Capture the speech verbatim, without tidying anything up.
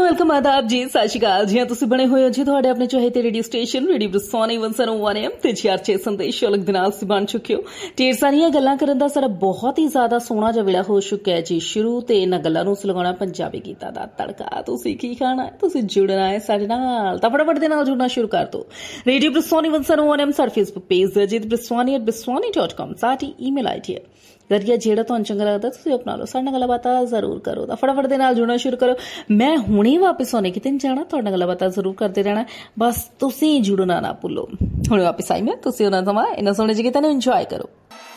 Welcome आदाब जी सत श्री अकाल जी। तुसीं बने हुए हो जी तुहाडे अपने चहेते रेडियो स्टेशन रेडियो ब्रसवानी वन सौ वन एम ते जी आर छे संदेश अलग दे नाल बन चुके हो। ढेर सारियां गल्लां करन दा साडा बहुत ही ज्यादा सोहना जिहा वेला हो चुका है जी शुरू ते इन्हां गल्लां नूं लगाउणा पंजाबी गीतां दा तड़का। तुसीं की खाना है, तुसीं जुड़ना है साडे नाल तां फटाफट दे नाल जुड़ना शुरू कर दो। रेडियो ब्रसवानी वन सौ वन एम साडा फेसबुक पेज है जी, ब्रसवानी एट ब्रसवानी डॉट कॉम साडी ईमेल आईडी है। जरिया जेड़ा तुहानूं चंगा लगदा तुसीं अपना लो, साडे नाल गल्लबातां जरूर करो तां फटाफट दे नाल जुड़ना शुरू करो। मैं हुणे वापस आने किते नहीं जाना, तुहाडे नाल गल्लबातां जरूर करते रहना, बस तुसीं जुड़ना ना भुल्लो। हुणे वापस आई मैं, तुसीं उन्हां समां इन्हां सोहणे ਜਿਹੇ गीतां नूं इंजॉय करो।